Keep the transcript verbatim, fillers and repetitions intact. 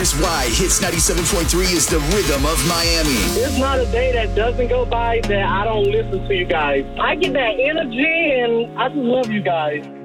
Here's why Hits ninety-seven point three is the rhythm of Miami. There's not a day that doesn't go by that I don't listen to you guys. I get that energy, and I just love you guys.